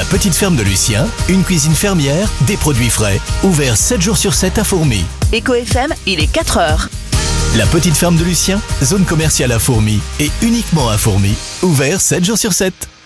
petite ferme de Lucien, une cuisine fermière, des produits frais. Ouvert 7 jours sur 7 à Fourmies. Éco FM, il est 4h. La petite ferme de Lucien, zone commerciale à Fourmies et uniquement à Fourmies. Ouvert 7 jours sur 7.